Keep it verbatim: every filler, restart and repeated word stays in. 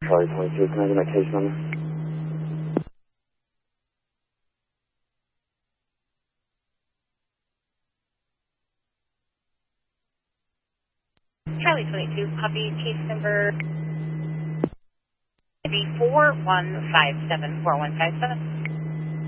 Charlie twenty-two, can I get my case number? Charlie twenty-two, copy case number four one five seven four one five seven.